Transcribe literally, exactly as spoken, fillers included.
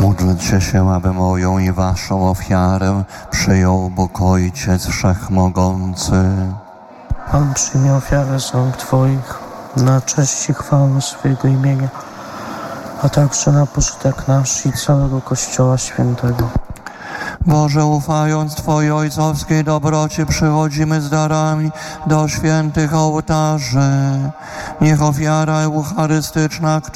Módlcie się, aby moją i waszą ofiarę przyjął Bóg Ojciec Wszechmogący. Pan przyjmie ofiarę z rąk Twoich na cześć i chwałę swojego imienia, a także na pożytek nasz i całego Kościoła Świętego. Boże, ufając Twojej ojcowskiej dobroci, przychodzimy z darami do świętych ołtarzy. Niech ofiara eucharystyczna,